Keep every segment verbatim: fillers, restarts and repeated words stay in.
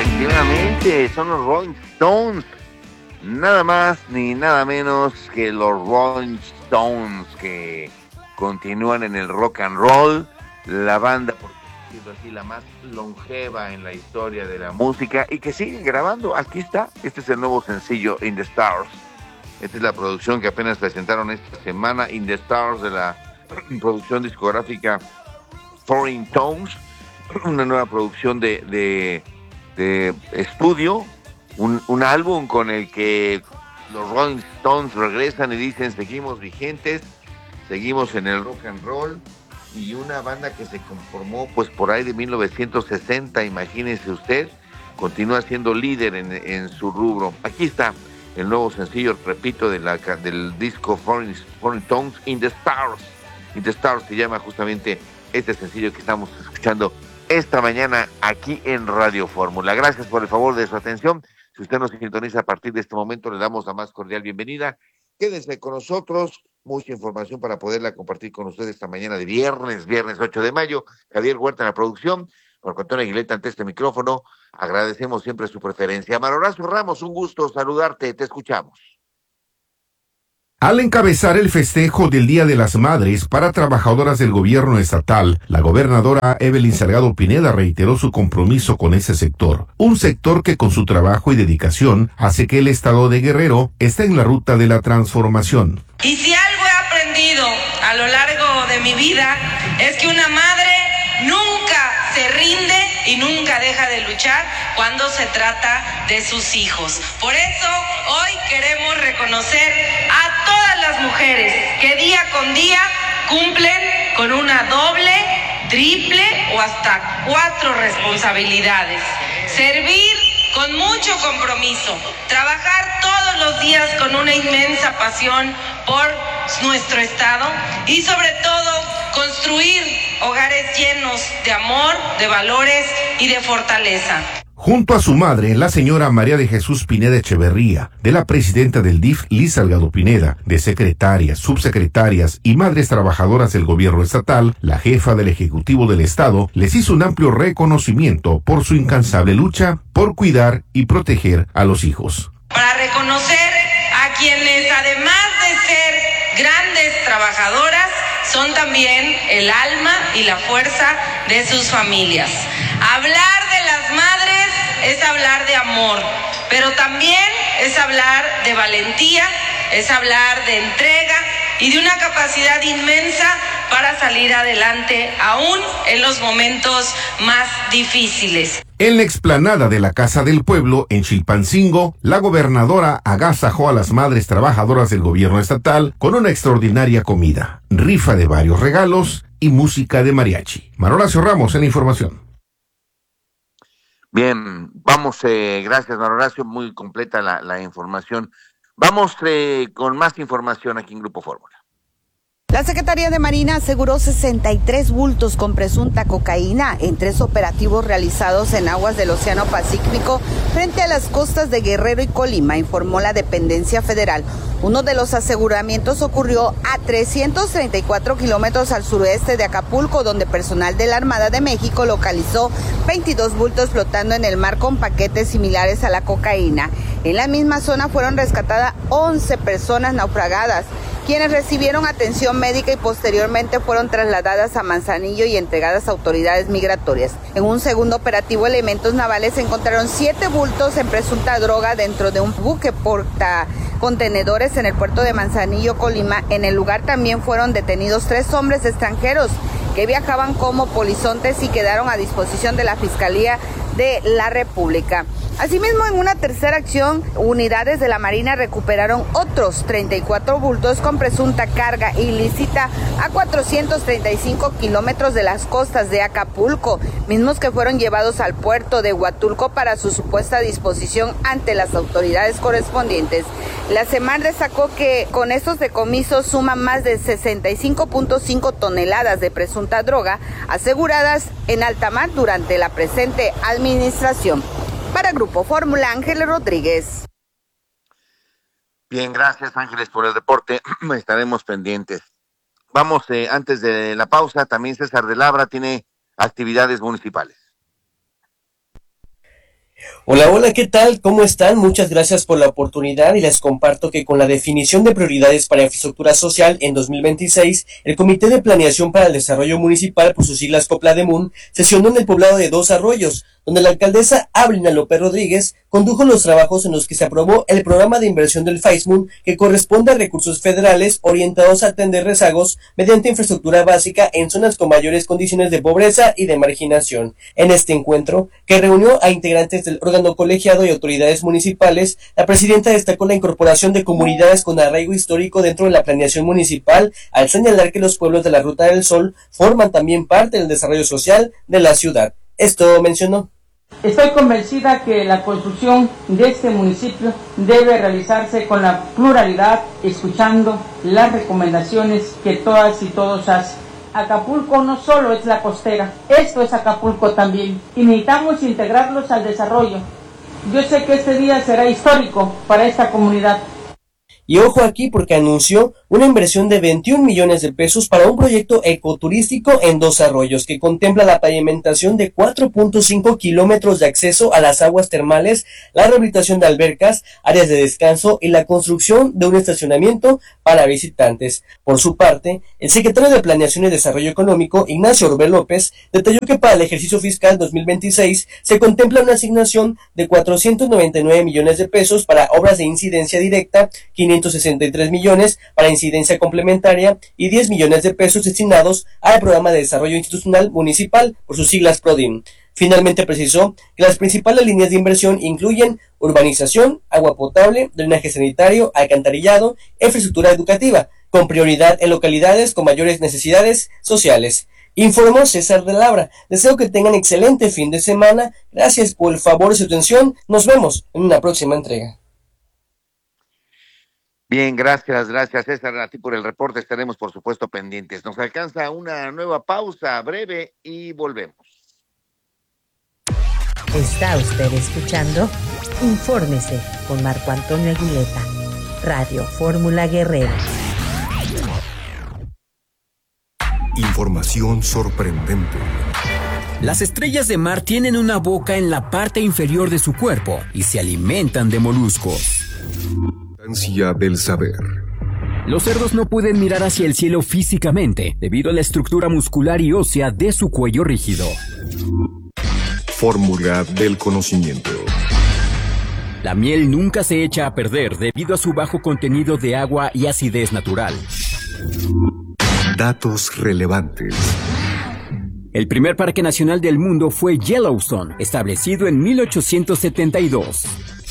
Efectivamente, son los Rolling Stones. Nada más ni nada menos que los Rolling Stones que continúan en el rock and roll. La banda, por decirlo así, la más longeva en la historia de la música y que sigue grabando. Aquí está. Este es el nuevo sencillo, In the Stars. Esta es la producción que apenas presentaron esta semana, In the Stars, de la producción discográfica Foreign Tones. Una nueva producción de, de, de estudio, un, un álbum con el que los Rolling Stones regresan y dicen seguimos vigentes, seguimos en el rock and roll, y una banda que se conformó pues por ahí de mil novecientos sesenta, imagínense usted, continúa siendo líder en, en su rubro. Aquí está el nuevo sencillo, repito, de la, del disco Foreign, Foreign Tones, In the Stars. In the Stars se llama justamente este sencillo que estamos escuchando esta mañana aquí en Radio Fórmula. Gracias por el favor de su atención. Si usted nos sintoniza a partir de este momento, le damos la más cordial bienvenida. Quédense con nosotros, mucha información para poderla compartir con ustedes esta mañana de viernes, viernes ocho de mayo. Javier Huerta en la producción, Marco Antonio Aguileta ante este micrófono. Agradecemos siempre su preferencia. Horacio Ramos, un gusto saludarte, te escuchamos. Al encabezar el festejo del Día de las Madres para trabajadoras del gobierno estatal, la gobernadora Evelyn Salgado Pineda reiteró su compromiso con ese sector, un sector que con su trabajo y dedicación hace que el estado de Guerrero esté en la ruta de la transformación. Y si algo he aprendido a lo largo de mi vida es que una madre nunca se rinde y nunca deja de luchar cuando se trata de sus hijos. Por eso hoy queremos reconocer a todas las mujeres que día con día cumplen con una doble, triple o hasta cuatro responsabilidades. Servir con mucho compromiso, trabajar todos los días con una inmensa pasión por nuestro estado y sobre todo construir hogares llenos de amor, de valores y de fortaleza. Junto a su madre, la señora María de Jesús Pineda Echeverría, de la presidenta del D I F, Liz Salgado Pineda, de secretarias, subsecretarias y madres trabajadoras del gobierno estatal, la jefa del Ejecutivo del Estado les hizo un amplio reconocimiento por su incansable lucha por cuidar y proteger a los hijos. Para reconocer a quienes, además de ser grandes trabajadoras, son también el alma y la fuerza de sus familias. Hablar de las madres es hablar de amor, pero también es hablar de valentía, es hablar de entrega y de una capacidad inmensa para salir adelante aún en los momentos más difíciles. En la explanada de la Casa del Pueblo, en Chilpancingo, la gobernadora agasajó a las madres trabajadoras del gobierno estatal con una extraordinaria comida, rifa de varios regalos y música de mariachi. Horacio Ramos en la información. Bien, vamos, eh, gracias Horacio, muy completa la, la información. Vamos eh, con más información aquí en Grupo Fórmula. La Secretaría de Marina aseguró sesenta y tres bultos con presunta cocaína en tres operativos realizados en aguas del Océano Pacífico frente a las costas de Guerrero y Colima, informó la dependencia federal. Uno de los aseguramientos ocurrió a trescientos treinta y cuatro kilómetros al suroeste de Acapulco, donde personal de la Armada de México localizó veintidós bultos flotando en el mar con paquetes similares a la cocaína. En la misma zona fueron rescatadas once personas naufragadas, quienes recibieron atención médica y posteriormente fueron trasladadas a Manzanillo y entregadas a autoridades migratorias. En un segundo operativo, elementos navales encontraron siete bultos en presunta droga dentro de un buque porta contenedores en el puerto de Manzanillo, Colima. En el lugar también fueron detenidos tres hombres extranjeros que viajaban como polizontes y quedaron a disposición de la Fiscalía de la República. Asimismo, en una tercera acción, unidades de la Marina recuperaron otros treinta y cuatro bultos con presunta carga ilícita a cuatrocientos treinta y cinco kilómetros de las costas de Acapulco, mismos que fueron llevados al puerto de Huatulco para su supuesta disposición ante las autoridades correspondientes. La Semar destacó que con estos decomisos suman más de sesenta y cinco punto cinco toneladas de presunta droga aseguradas en alta mar durante la presente administración. Para Grupo Fórmula, Ángeles Rodríguez. Bien, gracias Ángeles por el reporte. Estaremos pendientes. Vamos, eh, antes de la pausa, también César de Labra tiene actividades municipales. Hola, hola, ¿qué tal? ¿Cómo están? Muchas gracias por la oportunidad y les comparto que con la definición de prioridades para infraestructura social en dos mil veintiséis, el Comité de Planeación para el Desarrollo Municipal, por sus siglas COPLADEMUN, sesionó en el poblado de Dos Arroyos, donde la alcaldesa Ablina López Rodríguez condujo los trabajos en los que se aprobó el programa de inversión del FAISMUN, que corresponde a recursos federales orientados a atender rezagos mediante infraestructura básica en zonas con mayores condiciones de pobreza y de marginación. En este encuentro, que reunió a integrantes del órgano colegiado y autoridades municipales, la presidenta destacó la incorporación de comunidades con arraigo histórico dentro de la planeación municipal, al señalar que los pueblos de la Ruta del Sol forman también parte del desarrollo social de la ciudad. Esto mencionó. Estoy convencida que la construcción de este municipio debe realizarse con la pluralidad, escuchando las recomendaciones que todas y todos hacen. Acapulco no solo es la costera, esto es Acapulco también, y necesitamos integrarlos al desarrollo. Yo sé que este día será histórico para esta comunidad. Y ojo aquí porque anunció una inversión de veintiún millones de pesos para un proyecto ecoturístico en Dos Arroyos que contempla la pavimentación de cuatro punto cinco kilómetros de acceso a las aguas termales, la rehabilitación de albercas, áreas de descanso y la construcción de un estacionamiento para visitantes. Por su parte, el secretario de Planeación y Desarrollo Económico, Ignacio Orbé López, detalló que para el ejercicio fiscal dos mil veintiséis se contempla una asignación de cuatrocientos noventa y nueve millones de pesos para obras de incidencia directa, quinientos sesenta y tres millones para incidencia complementaria y diez millones de pesos destinados al Programa de Desarrollo Institucional Municipal, por sus siglas PRODIM. Finalmente precisó que las principales líneas de inversión incluyen urbanización, agua potable, drenaje sanitario, alcantarillado, infraestructura educativa, con prioridad en localidades con mayores necesidades sociales. Informó César de Labra. Deseo que tengan excelente fin de semana. Gracias por el favor de su atención. Nos vemos en una próxima entrega. Bien, gracias, gracias César, a ti por el reporte, estaremos por supuesto pendientes. Nos alcanza una nueva pausa breve y volvemos. Está usted escuchando Infórmese con Marco Antonio Aguileta, Radio Fórmula Guerrero. Información sorprendente. Las estrellas de mar tienen una boca en la parte inferior de su cuerpo y se alimentan de moluscos. Del saber. Los cerdos no pueden mirar hacia el cielo físicamente debido a la estructura muscular y ósea de su cuello rígido. Fórmula del conocimiento. La miel nunca se echa a perder debido a su bajo contenido de agua y acidez natural. Datos relevantes. El primer parque nacional del mundo fue Yellowstone, establecido en mil ochocientos setenta y dos.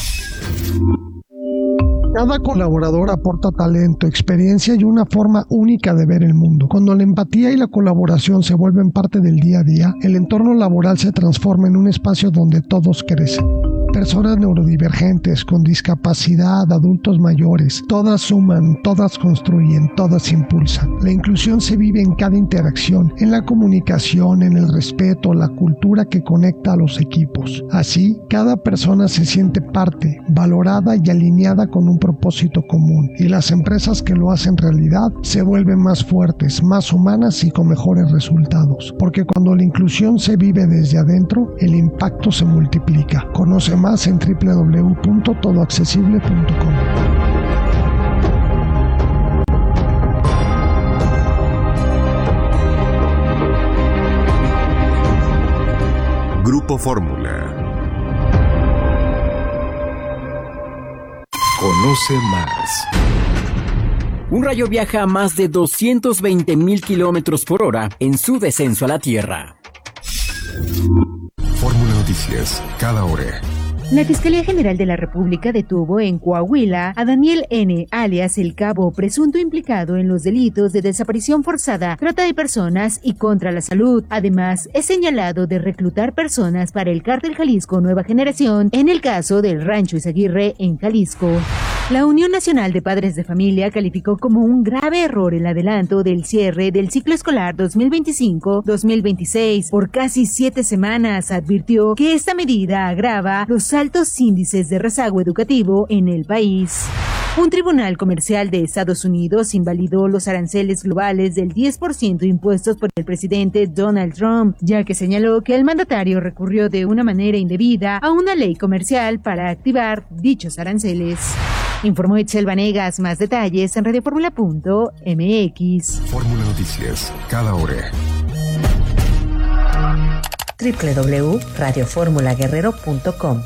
Cada colaborador aporta talento, experiencia y una forma única de ver el mundo. Cuando la empatía y la colaboración se vuelven parte del día a día, el entorno laboral se transforma en un espacio donde todos crecen. Personas neurodivergentes, con discapacidad, adultos mayores, todas suman, todas construyen, todas impulsan. La inclusión se vive en cada interacción, en la comunicación, en el respeto, la cultura que conecta a los equipos. Así, cada persona se siente parte, valorada y alineada con un propósito común, y las empresas que lo hacen realidad se vuelven más fuertes, más humanas y con mejores resultados. Porque cuando la inclusión se vive desde adentro, el impacto se multiplica. Conoce más en doble u doble u doble u punto todo accesible punto com. Grupo Fórmula. Conoce más. Un rayo viaja a más de doscientos veinte mil kilómetros por hora en su descenso a la Tierra. Fórmula Noticias, cada hora. La Fiscalía General de la República detuvo en Coahuila a Daniel N., alias El Cabo, presunto implicado en los delitos de desaparición forzada, trata de personas y contra la salud. Además, es señalado de reclutar personas para el Cártel Jalisco Nueva Generación en el caso del Rancho Izaguirre en Jalisco. La Unión Nacional de Padres de Familia calificó como un grave error el adelanto del cierre del ciclo escolar dos mil veinticinco dos mil veintiséis por casi siete semanas. Advirtió que esta medida agrava los altos índices de rezago educativo en el país. Un tribunal comercial de Estados Unidos invalidó los aranceles globales del diez por ciento impuestos por el presidente Donald Trump, ya que señaló que el mandatario recurrió de una manera indebida a una ley comercial para activar dichos aranceles. Informó Itzel Vanegas. Más detalles en radio fórmula punto m x. Fórmula Noticias, cada hora. doble u doble u doble u punto radio fórmula guerrero punto com.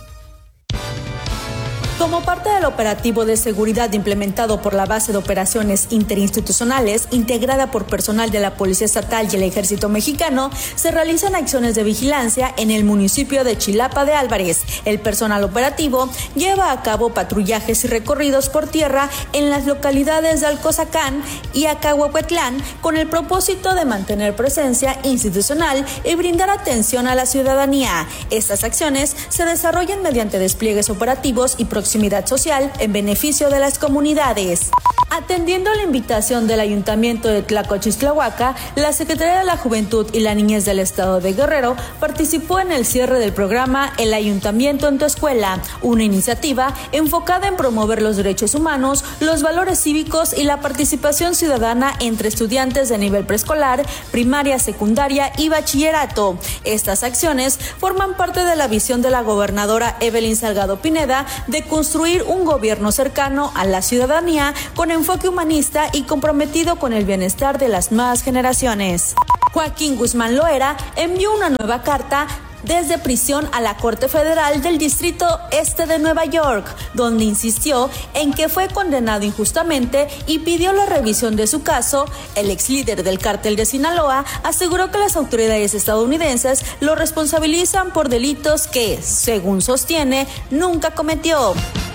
Como parte del operativo de seguridad implementado por la Base de Operaciones Interinstitucionales, integrada por personal de la Policía Estatal y el Ejército Mexicano, se realizan acciones de vigilancia en el municipio de Chilapa de Álvarez. El personal operativo lleva a cabo patrullajes y recorridos por tierra en las localidades de Alcozacán y Acahuahuetlán con el propósito de mantener presencia institucional y brindar atención a la ciudadanía. Estas acciones se desarrollan mediante despliegues operativos y proximidad social en beneficio de las comunidades. Atendiendo la invitación del Ayuntamiento de Tlacochistlahuaca, la Secretaría de la Juventud y la Niñez del Estado de Guerrero participó en el cierre del programa El Ayuntamiento en tu Escuela, una iniciativa enfocada en promover los derechos humanos, los valores cívicos y la participación ciudadana entre estudiantes de nivel preescolar, primaria, secundaria y bachillerato. Estas acciones forman parte de la visión de la gobernadora Evelyn Salgado Pineda de construir un gobierno cercano a la ciudadanía con enfoque humanista y comprometido con el bienestar de las nuevas generaciones. Joaquín Guzmán Loera envió una nueva carta desde prisión a la Corte Federal del Distrito Este de Nueva York, donde insistió en que fue condenado injustamente y pidió la revisión de su caso. El ex líder del cártel de Sinaloa aseguró que las autoridades estadounidenses lo responsabilizan por delitos que, según sostiene, nunca cometió.